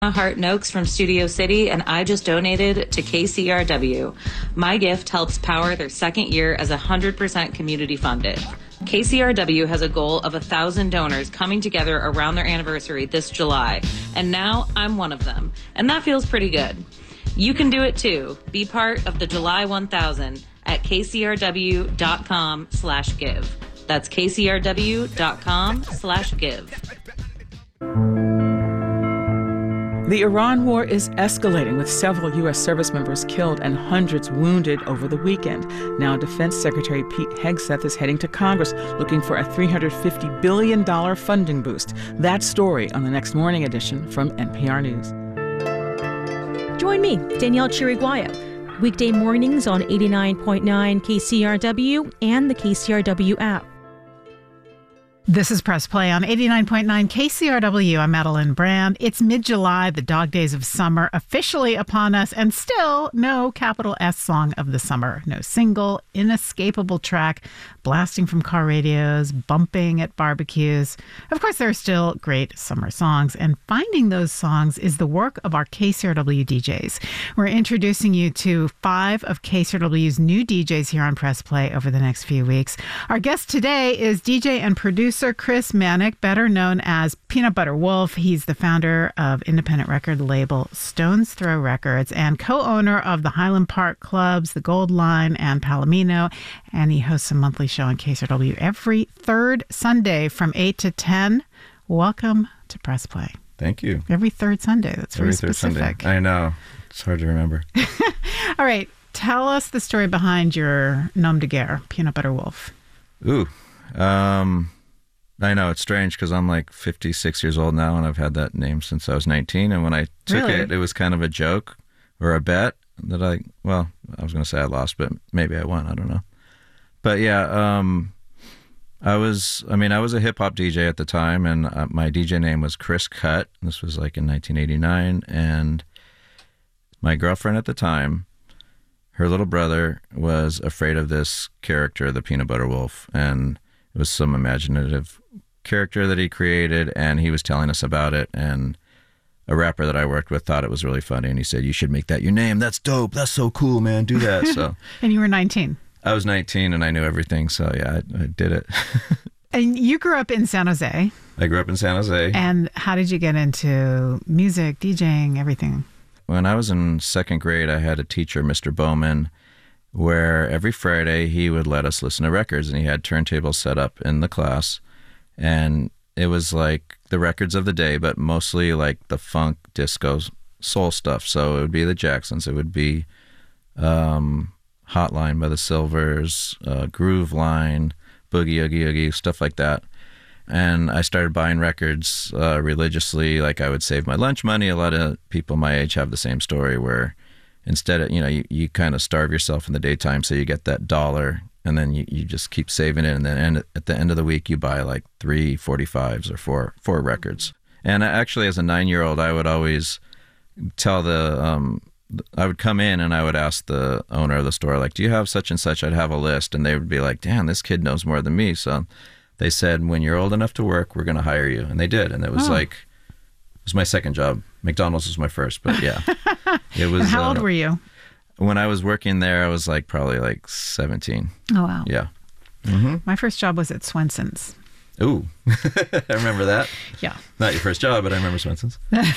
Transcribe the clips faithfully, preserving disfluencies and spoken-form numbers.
Hart Noakes from Studio City, and I just donated to K C R W. My gift helps power their second year as one hundred percent community funded. K C R W has a goal of one thousand donors coming together around their anniversary this July, and now I'm one of them, and that feels pretty good. You can do it too. Be part of the July one thousand at kcrw.com slash give. That's kcrw.com slash give. The Iran war is escalating, with several U S service members killed and hundreds wounded over the weekend. Now, Defense Secretary Pete Hegseth is heading to Congress looking for a three hundred fifty billion dollars funding boost. That story on the next morning edition from N P R News. Join me, Danielle Chiriguaya, weekday mornings on eighty-nine point nine K C R W and the K C R W app. This is Press Play on eighty-nine point nine K C R W. I'm Madeline Brand. It's mid-July, the dog days of summer officially upon us, and still no capital S song of the summer. No single, inescapable track blasting from car radios, bumping at barbecues. Of course, there are still great summer songs, and finding those songs is the work of our K C R W D Js. We're introducing you to five of K C R W's new D Js here on Press Play over the next few weeks. Our guest today is D J and producer Chris Manick, better known as Peanut Butter Wolf. He's the founder of independent record label Stones Throw Records and co-owner of the Highland Park Clubs, the Gold Line, and Palomino. And he hosts a monthly show on K C R W every third Sunday from eight to ten. Welcome to Press Play. Thank you. Every third Sunday. That's very every specific. I know. It's hard to remember. All right. Tell us the story behind your nom de guerre, Peanut Butter Wolf. Ooh. Um... I know, it's strange because I'm like fifty-six years old now, and I've had that name since I was nineteen. And when I took Really? it, it was kind of a joke or a bet that I, well, I was going to say I lost, but maybe I won. I don't know. But yeah, um, I was, I mean, I was a hip hop D J at the time, and uh, my D J name was Chris Cut. This was like in nineteen eighty-nine. And my girlfriend at the time, her little brother was afraid of this character, the Peanut Butter Wolf. And it was some imaginative character that he created, and he was telling us about it, and a rapper that I worked with thought it was really funny, and he said, "You should make that your name. That's dope. That's so cool, man. Do that." So And you were nineteen. I was nineteen, and I knew everything, so yeah, I, I did it. And you grew up in San Jose. I grew up in San Jose. And how did you get into music, DJing, everything? When I was in second grade, I had a teacher, Mister Bowman, where every Friday he would let us listen to records, and he had turntables set up in the class, and it was like the records of the day, but mostly like the funk, disco, soul stuff. So it would be the Jacksons, it would be um, Hotline by the Silvers, uh, Groove Line, Boogie Oogie Oogie, stuff like that. And I started buying records uh, religiously. Like I would save my lunch money. A lot of people my age have the same story where instead of, you know, you, you kind of starve yourself in the daytime, so you get that dollar, and then you, you just keep saving it, and then end, at the end of the week, you buy like three forty-fives or four four records. And actually, as a nine-year-old, I would always tell the, um, I would come in and I would ask the owner of the store, like, "Do you have such and such?" I'd have a list, and they would be like, "Damn, this kid knows more than me." So they said, "When you're old enough to work, we're going to hire you." And they did, and it was oh. like, it was my second job. McDonald's was my first, but yeah. It was. How uh, old were you? When I was working there, I was like probably like seventeen. Oh, wow. Yeah. Mm-hmm. My first job was at Swenson's. Ooh. I remember that. Yeah. Not your first job, but I remember Swenson's.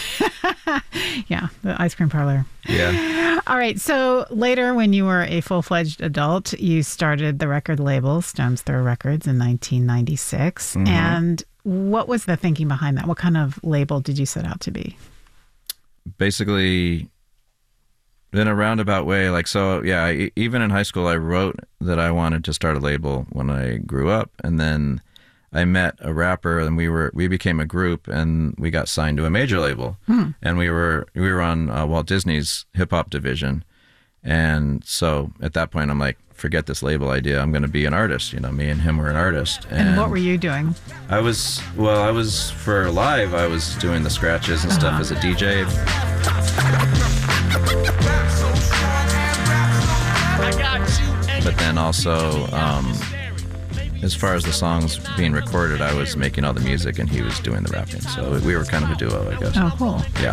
Yeah, the ice cream parlor. Yeah. All right. So later, when you were a full-fledged adult, you started the record label, Stones Throw Records, in nineteen ninety-six. Mm-hmm. And what was the thinking behind that? What kind of label did you set out to be? Basically, in a roundabout way, like, so, yeah, I, even in high school, I wrote that I wanted to start a label when I grew up. And then I met a rapper, and we were we became a group, and we got signed to a major label. Hmm. And we were we were on uh, Walt Disney's hip-hop division. And so at that point, I'm like, forget this label idea. I'm going to be an artist. You know, me and him were an artist. And, and what were you doing? I was, well, I was, for live, I was doing the scratches and uh-huh. stuff as a D J. But then also, um, as far as the songs being recorded, I was making all the music and he was doing the rapping. So we were kind of a duo, I guess. Oh, cool. Yeah.